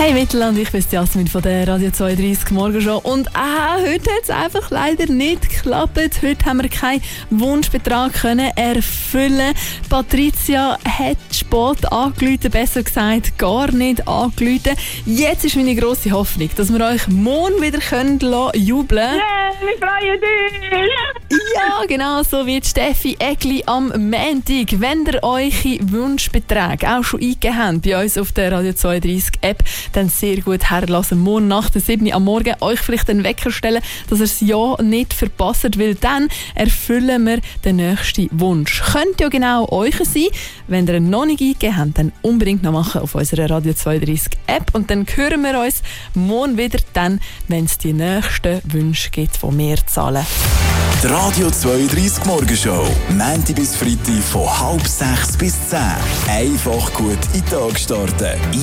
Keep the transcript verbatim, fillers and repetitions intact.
Hey Mittelland, ich bin Jasmin von der Radio zweiunddreißig Morgenshow und ah, heute hat es einfach leider nicht geklappt. Heute haben wir keinen Wunschbetrag können erfüllen. Patricia hat spät angerufen, besser gesagt gar nicht angerufen. Jetzt ist meine grosse Hoffnung, dass wir euch morgen wieder können jubeln können. Yeah, wir freuen uns! Ja, genau so wie Steffi Egli am Montag. Wenn ihr eure Wunschbeträge auch schon eingegeben habt bei uns auf der Radio zweiunddreißig App, dann sehr gut herlassen. Morgen nach der sieben Uhr am Morgen euch vielleicht einen Wecker stellen, dass ihr es ja nicht verpasst, weil dann erfüllen wir den nächsten Wunsch. Könnte ja genau euch sein. Wenn ihr ihn noch nicht eingegeben habt, dann unbedingt noch machen auf unserer Radio zweiunddreißig App und dann hören wir uns morgen wieder, dann, wenn es die nächsten Wünsche gibt, die wir zahlen. Die Radio zweiunddreißig Morgenshow, Montag bis Freitag von halb sechs bis zehn. Einfach gut in den Tag starten.